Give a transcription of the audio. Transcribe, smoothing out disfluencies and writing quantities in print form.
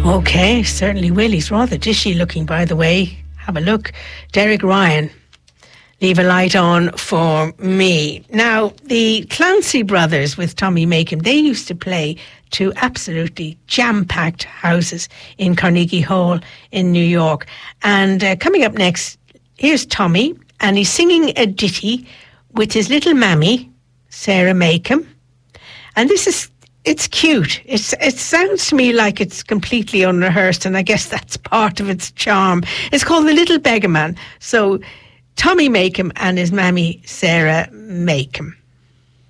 Okay, certainly will. He's rather dishy looking, by the way. Have a look. Derek Ryan. Leave a Light On for Me. Now, the Clancy brothers with Tommy Makem, they used to play to absolutely jam-packed houses in Carnegie Hall in New York. And coming up next, here's Tommy, and he's singing a ditty with his little mammy, Sarah Makem. And it's cute. It sounds to me like it's completely unrehearsed, and I guess that's part of its charm. It's called The Little Beggar Man. So Tommy Makem and his mammy, Sarah Makem.